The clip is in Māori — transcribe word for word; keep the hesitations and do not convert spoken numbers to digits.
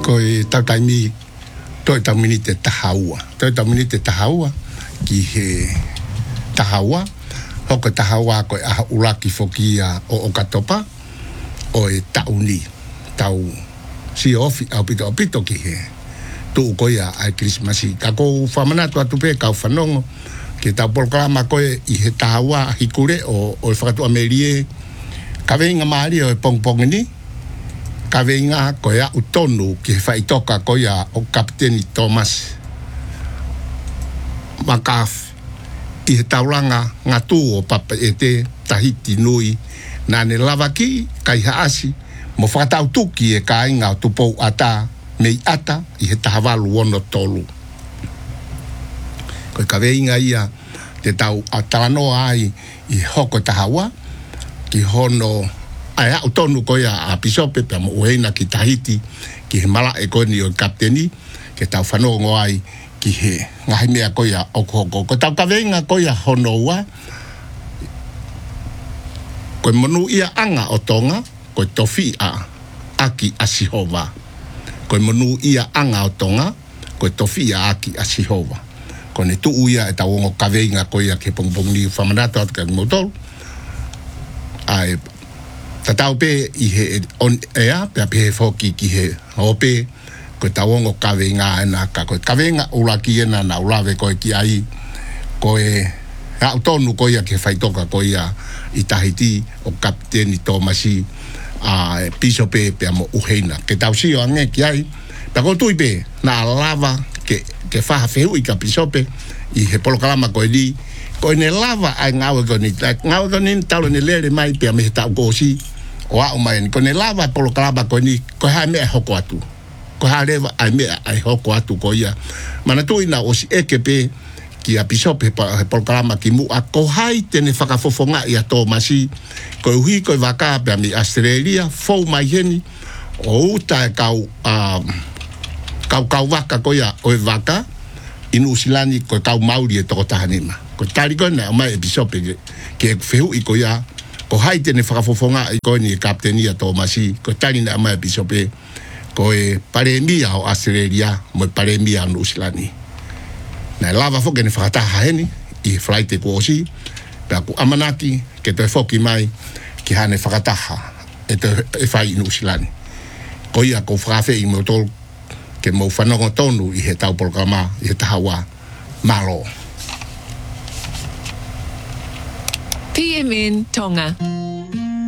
ko e tautaimi toi taumini te tahaua. Toi taumini te tahaua ki he tahaua. Hoko tahaua ko e aha uraki fokia o o katopa o e tauni. Tau si ofi au pito pito ki he. Tu ko ia ai Krismasi. Ka ko whamanatu atu pe kau whanongo. Ke tau polkalama koe i he tahaua hikure o o e whakatu amerie. Ka veinga maari o e pongpongi ni. Ka veinga koe a utonu ki he whaitoka koe a o Kapiteni Thomas Makaf. I he tauranga ngā tū o papa e te tahiti nui. Nā ne lava ki kai haasi. Mo whakatau tuki e ka inga o tupou ata mei ata i he tahawalu ono tolu. Koe ka veinga ia te tau a talanoa ai i hoko tahaua ki hono ai au tonu koe a pisope pe mo uheina ki Tahiti ki he mala e koe ni o kapteni ke tau whanongo ai ki he ngahi mea koe a okohoko. Ko tau ka veinga koe a hono ua koe monu ia anga o tonga koe tofi a aki a Sihova. Koe monu ia anga o tonga koe tofi a aki a Sihova. Kone tu uia e tau ongo kaweinga koe a ke pongpong ni whamanata atu ka ngotol. Ai, tatau pe i he on ea, pe a pe he whoki ki he hope, koe tau ongo kaweinga e nā ka koe kaweinga uraki e nā na urawe koe ki ai, koe au tonu koe a ke whaitoka koe a i Tahiti o Kapiteni Tomasi a piso pe pe a mo uheina. Ke tau si o ange ki ai, pe ko tui pe nā lava ke ke whaha whehu i ka pisope i he polokalama koe ni koe ne lava ai ngawe koe ni ngawe koe ni talo ne lere mai pia me he tau kōsi o au mai ni koe ne lava polokalama koe ni koe hae mea hoko atu koe hae rewa ai mea ai hoko atu koe ia mana tui na osi eke pe ki a pisope he polokalama ki mu a ko hai tene whakafofonga i a Tomasi koe uhi koe waka pia mi Australia fau mai heni o uta e kau um, kau kau waka koia o e waka inu silani ko kau mauri e toko tahanima. Ko tari koe na o mai e bisope ke, ke whehu i koia ko haite ne whakafofonga i koe ni e Kapiteni Tomasi ko tari na o mai e bisope ko e paremia o Australia mo e paremia o Nusilani. Na lava foke ne whakataha heni i flaite kuosi pe aku amanaki ke toi foki mai ki hane whakataha e te e whai i Nusilani. Koia ko whakafe i mo tolu ke mo whanongo tonu i he tau polkama, i he tahaua malo. P M N Tonga.